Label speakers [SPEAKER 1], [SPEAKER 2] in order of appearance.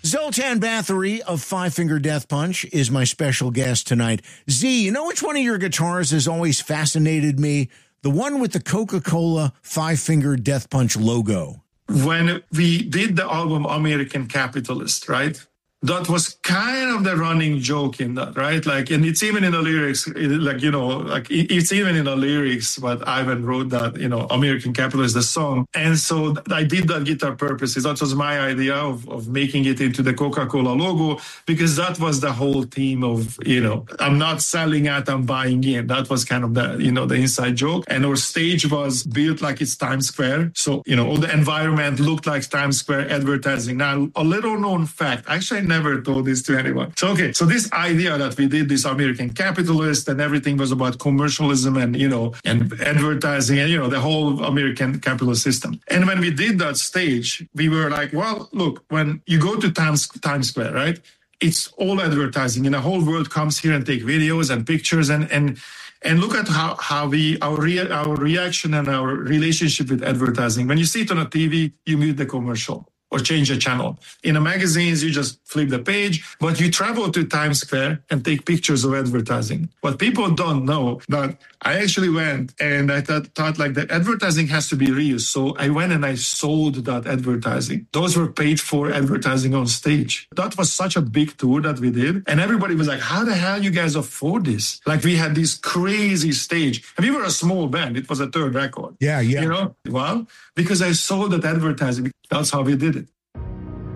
[SPEAKER 1] Zoltan Bathory of Five Finger Death Punch is my special guest tonight. Z, you know which one of your guitars has always fascinated me? The one with the Coca-Cola Five Finger Death Punch logo.
[SPEAKER 2] When we did the album American Capitalist, right? That was kind of the running joke in that, right? Like, and it's even in the lyrics, like, you know, like it's even in the lyrics, but Ivan wrote that, you know, American Capitalist, the song. And so I did that guitar purposes. That was my idea of making it into the Coca-Cola logo, because that was the whole theme of, you know, I'm not selling out, I'm buying in. That was kind of the, you know, the inside joke. And our stage was built like it's Times Square. So, you know, all the environment looked like Times Square advertising. Now, a little known fact, actually, I never told this to anyone. So, okay, so this idea that we did this American Capitalist and everything was about commercialism and, you know, and advertising and, you know, the whole American capitalist system. And when we did that stage, we were like, well, look, when you go to Times Square, right? It's all advertising and the whole world comes here and take videos and pictures and look at how our reaction and our relationship with advertising. When you see it on a TV, you mute the commercial or change the channel. In the magazines, you just flip the page, but you travel to Times Square and take pictures of advertising. What people don't know, that I actually went and I thought like the advertising has to be real. So I went and I sold that advertising. Those were paid for advertising on stage. That was such a big tour that we did. And everybody was like, how the hell you guys afford this? Like we had this crazy stage. And we were a small band. It was a third record.
[SPEAKER 1] Yeah.
[SPEAKER 2] You know, well, because I sold that advertising. That's how we did it.